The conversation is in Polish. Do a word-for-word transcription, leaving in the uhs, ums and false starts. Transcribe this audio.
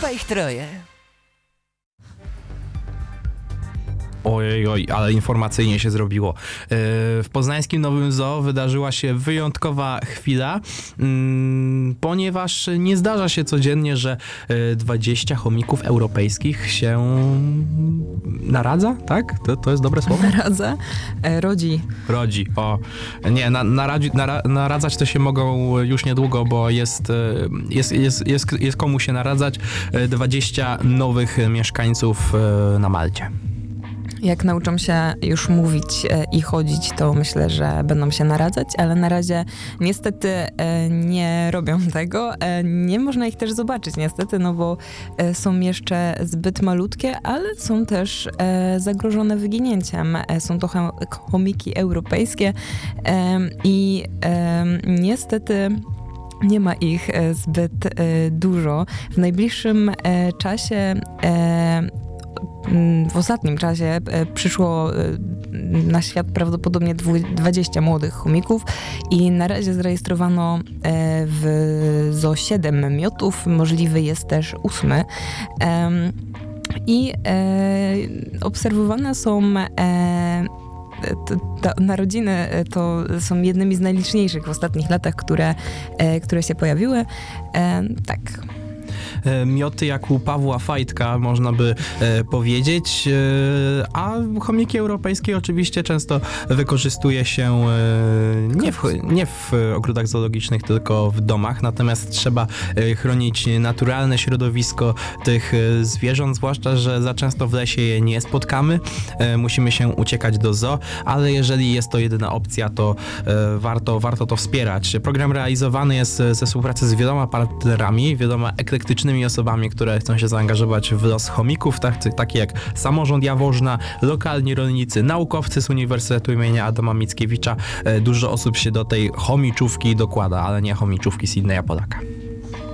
Chyba ich troje. Oj, oj, ale informacyjnie się zrobiło. W poznańskim Nowym Zoo wydarzyła się wyjątkowa chwila, ponieważ nie zdarza się codziennie, że dwadzieścia chomików europejskich się naradza, tak? To, to jest dobre słowo? Naradza? E, rodzi. Rodzi, o. Nie, na, naradzi, nara, naradzać to się mogą już niedługo, bo jest, jest, jest, jest, jest komu się naradzać. dwadzieścia nowych mieszkańców na Malcie. Jak nauczą się już mówić e, i chodzić, to myślę, że będą się naradzać, ale na razie niestety e, nie robią tego. E, nie można ich też zobaczyć niestety, no bo e, są jeszcze zbyt malutkie, ale są też e, zagrożone wyginięciem. E, są to chomiki europejskie e, i e, niestety nie ma ich e, zbyt e, dużo. W najbliższym e, czasie e, w ostatnim czasie przyszło na świat prawdopodobnie dwadzieścia młodych chomików i na razie zarejestrowano w zoo siedem miotów, możliwy jest też ósmy. I obserwowane są te narodziny to są jednymi z najliczniejszych w ostatnich latach, które, które się pojawiły. Tak. Mioty jak u Pawła Fajtka, można by e, powiedzieć, e, a chomiki europejskie oczywiście często wykorzystuje się e, nie, w, nie w ogrodach zoologicznych, tylko w domach, natomiast trzeba e, chronić naturalne środowisko tych e, zwierząt, zwłaszcza, że za często w lesie je nie spotkamy, e, musimy się uciekać do zoo, ale jeżeli jest to jedyna opcja, to e, warto, warto to wspierać. Program realizowany jest ze współpracy z wieloma partnerami, wieloma eklektycznymi osobami, które chcą się zaangażować w los chomików, tak, takie jak Samorząd Jaworzna, lokalni rolnicy, naukowcy z Uniwersytetu imienia Adama Mickiewicza. Dużo osób się do tej chomiczówki dokłada, ale nie chomiczówki Sydneya Polaka.